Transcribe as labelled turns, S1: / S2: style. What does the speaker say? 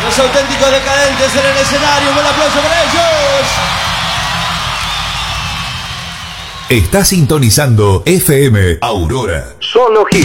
S1: Los auténticos decadentes en el escenario. Un buen aplauso para ellos.
S2: Está sintonizando FM Aurora.
S3: Solo hits.